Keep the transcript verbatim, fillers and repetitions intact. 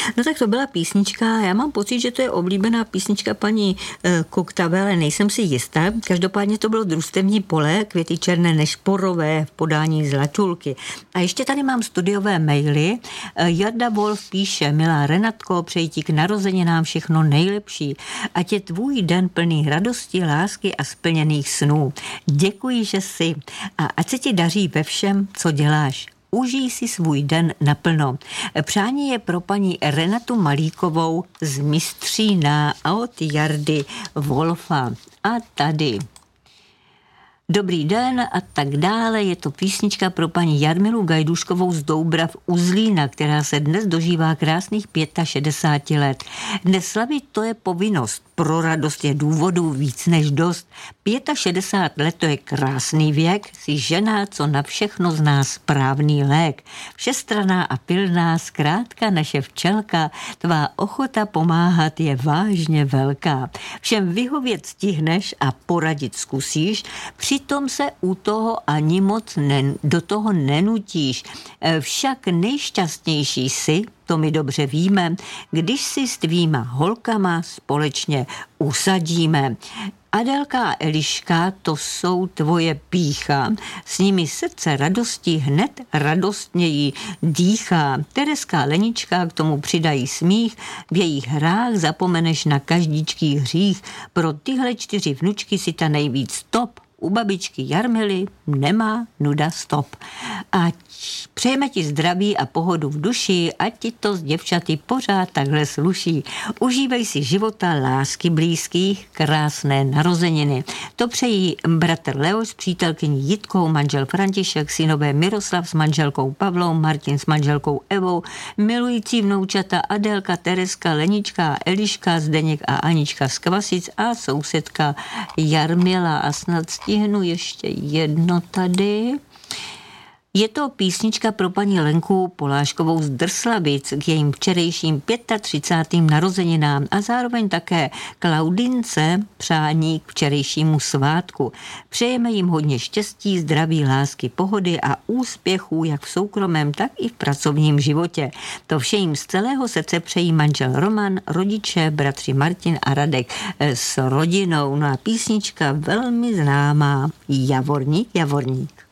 No tak to byla písnička, já mám pocit, že to je oblíbená písnička paní e, Koktave, ale nejsem si jistá. Každopádně to bylo Družstevní pole, Květy černé nešporové v podání Zlatulky. A ještě tady mám studiové maily. E, Jarda Wolf píše: milá Renatko, přeji ti k narozeninám všechno nejlepší. Ať je tvůj den plný radosti, lásky a splněných snů. Děkuji, že jsi. A ať se ti daří ve všem, co děláš. Užij si svůj den naplno. Přání je pro paní Renatu Malíkovou z Mistřína a od Jardy Wolfa. A tady. Dobrý den a tak dále. Je to písnička pro paní Jarmilu Gajduškovou z Doubrav u Zlína, která se dnes dožívá krásných šedesáti pěti let. Dnes slavit to je povinnost. Pro radost je důvodů víc než dost. šedesát pět let to je krásný věk, si žena, co na všechno zná správný lék. Všestranná a pilná, zkrátka naše včelka, tvá ochota pomáhat je vážně velká. Všem vyhovět stihneš a poradit zkusíš, přitom se u toho ani moc ne, do toho nenutíš. Však nejšťastnější si, to my dobře víme, když si s tvýma holkama společně usadíme. Adelka a Eliška, to jsou tvoje pýcha, s nimi srdce radosti hned radostněji dýchá. Tereska a Lenička k tomu přidají smích, v jejich hrách zapomeneš na každíčký hřích. Pro tyhle čtyři vnučky si ta nejvíc top. U babičky Jarmily nemá nuda stop. Ať přejeme ti zdraví a pohodu v duši, ať ti to s děvčaty pořád takhle sluší. Užívej si života, lásky blízkých, krásné narozeniny. To přejí bratr Leo s přítelkyní Jitkou, manžel František, synové Miroslav s manželkou Pavlou, Martin s manželkou Evou, milující vnoučata Adelka, Tereska, Lenička, Eliška, Zdeněk a Anička z Kvasic a sousedka Jarmila. A snad stihnu ještě jedno tady. Je to písnička pro paní Lenku Poláškovou z Drslavic k jejím včerejším třicátým pátým narozeninám a zároveň také Klaudince přání k včerejšímu svátku. Přejeme jim hodně štěstí, zdraví, lásky, pohody a úspěchů jak v soukromém, tak i v pracovním životě. To vše jim z celého srdce přejí manžel Roman, rodiče, bratři Martin a Radek s rodinou. No a písnička velmi známá Javorník, Javorník.